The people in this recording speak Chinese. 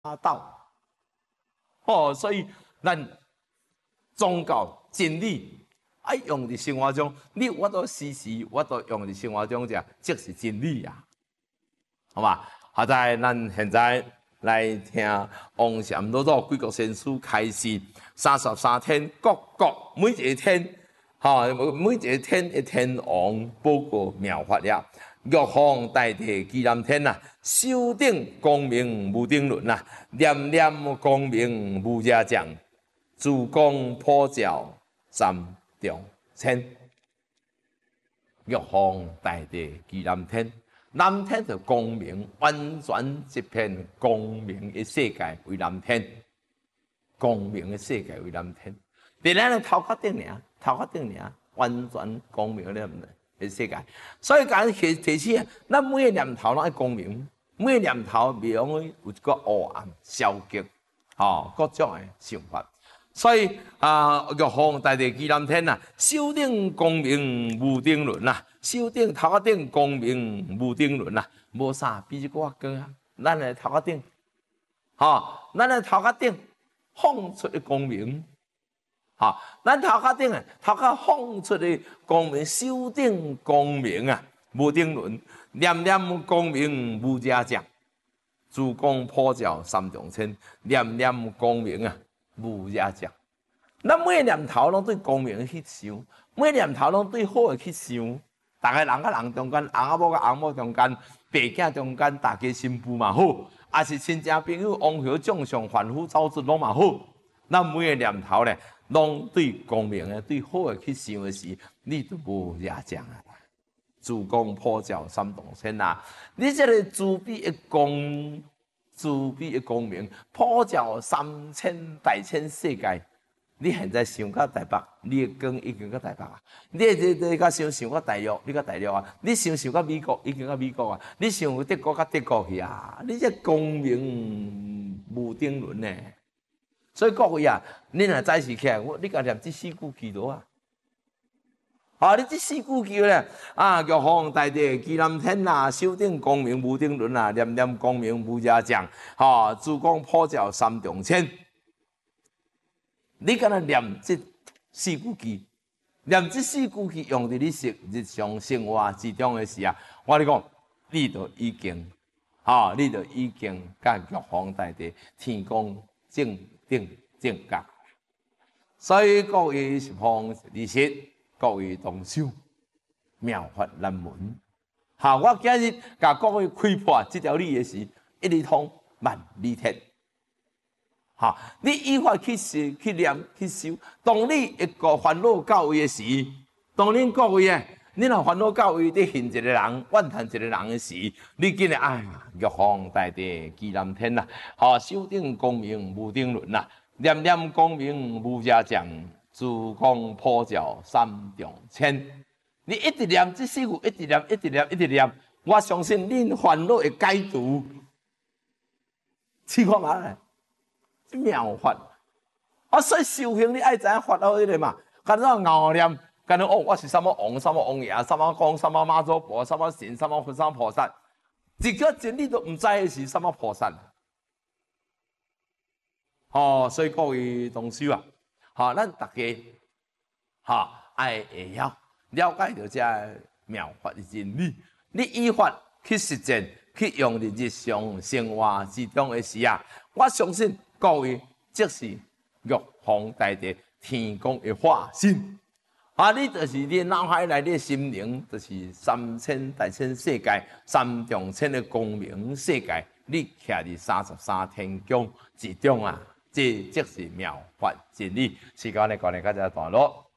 道。所以咱宗教真理爱用伫生活中，你我都时时我都用伫生活中者，即是真理啊，好吧？好在咱现在来听王禅老祖贵国先师开示33天，各国每一天，每一天的天王报告妙法了。玉皇大帝居南天啊，修顶光明无顶轮啊，念念光明无遮障，自光普照三重天。玉皇大帝居南天，南天就光明，完全一片光明的世界为南天，光明的世界为南天。伫咱的头壳顶尔，完全光明了。世界，所以讲提醒，咱每个念头拢爱光明，每个念头袂容易有一个黑暗、消极，各种的想法。所以玉皇大帝居南天啊，修顶光明无顶轮啊，修顶头壳顶光明无顶轮啊，无啥比这个高啊。咱的头壳顶，咱的头壳顶放出的光明。咱头壳顶啊，头壳放出的光明，修顶光明啊，无顶轮，念念光明无遮障，自光普照三重天，念念光明啊，无遮障。咱每个念头拢对光明去想，每个念头拢对好的去想。逐个人甲人中间，翁仔某甲翁某中间，爸囝中间，大家新妇嘛好，也是亲戚朋友、往后众上凡夫走出拢嘛好。咱每个念头咧，拢对光明的、对好的去想的时，你就无遮障啊！自光普照三重天啊！你这个慈悲的光明，普照3000大千世界。你现在想到台北，你的光已经到台北啊！你甲想到大陆，你到大陆啊！你想到美国，已经到美国啊！你想德国到德国去啊！你这光明无顶轮呢？所以各位啊，你若早时起来，你甲念这4句祈祷啊！你这4句祈咧，玉皇大帝居南天啊，修顶光明无顶轮啊，念念光明无遮障，自光普照三重天。你敢若念这4句祈，念这4句祈用伫你日常生活之中的时啊，我跟你讲，你就已经，甲玉皇大帝天公正觉，所以各位十方利息，各位同修，妙法难闻。我今日甲各位开破这条理的时，一里通万里铁。你依法去念去修，当你一个烦恼到位的时，当恁各位啊，你若烦恼到位，你恨一个人，怨叹一个人的时，你今日玉皇大帝居南天啊，修顶光明无顶轮啊，念念光明无遮障，自光普照三重天。你一直念这4句，一直念，我相信恁烦恼会解除。试看嘛。妙法所以修行你爱知影法好迄个嘛，干怎熬念，干怎我是什么王、什么王爷、什么公、什么妈祖婆、什么神、什么佛、什么菩萨，一个真理都唔知的是什么菩萨。所以各位同修咱大家爱会晓了解到这妙法的真理，你依法去实践，去用伫日常生活之中的时啊，我相信。各位，即是玉皇大帝天公的化身你就是你脑海内的心灵，就是3000大千世界、三重天的光明世界，你徛伫33天宫之中啊，这即是妙法真理。时间呢，讲到这段落。